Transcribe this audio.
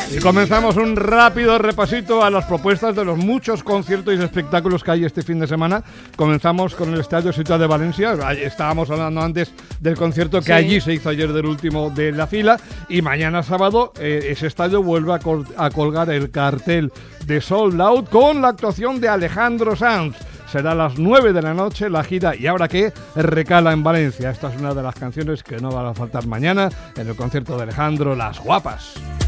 Y comenzamos un rápido repasito a las propuestas de los muchos conciertos y espectáculos que hay este fin de semana. Comenzamos con el Estadio Ciutat de Valencia. Estábamos hablando antes del concierto que allí se hizo ayer, del último de la fila. Y mañana sábado ese estadio vuelve a colgar el cartel de Sold Out con la actuación de Alejandro Sanz. Será a las 9 de la noche la gira Y ahora qué recala en Valencia. Esta es una de las canciones que no van a faltar mañana en el concierto de Alejandro, Las Guapas.